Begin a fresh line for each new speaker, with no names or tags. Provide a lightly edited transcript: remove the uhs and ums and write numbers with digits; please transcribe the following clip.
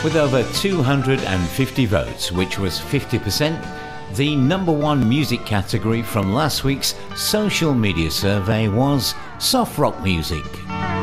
With over 250 votes, which was 50%, the #1 music category from last week's social media survey was soft rock music.